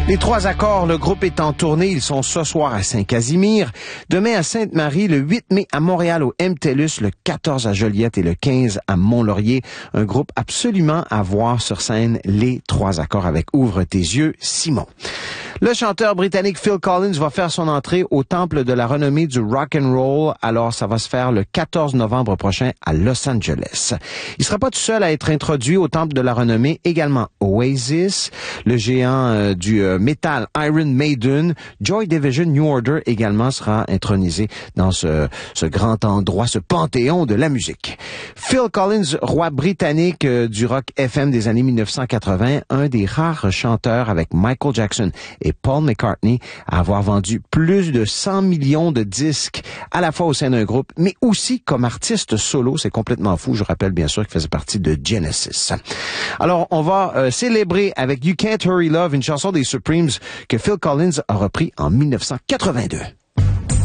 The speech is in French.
Les Trois Accords, le groupe est en tournée. Ils sont ce soir à Saint-Casimir, demain à Sainte-Marie, le 8 mai à Montréal au MTELUS, le 14 à Joliette et le 15 à Mont-Laurier. Un groupe absolument à voir sur scène, les Trois Accords avec Ouvre tes yeux, Simon. Le chanteur britannique Phil Collins va faire son entrée au Temple de la renommée du rock and roll. Alors, ça va se faire le 14 novembre prochain à Los Angeles. Il sera pas tout seul à être introduit au Temple de la renommée. Également Oasis, le géant du metal Iron Maiden, Joy Division, New Order également sera intronisé dans ce grand endroit, ce panthéon de la musique. Phil Collins, roi britannique du rock FM des années 1980, un des rares chanteurs avec Michael Jackson et Paul McCartney à avoir vendu plus de 100 millions de disques à la fois au sein d'un groupe, mais aussi comme artiste solo. C'est complètement fou. Je rappelle bien sûr qu'il faisait partie de Genesis. Alors, on va célébrer avec You Can't Hurry Love, une chanson des Supremes que Phil Collins a repris en 1982.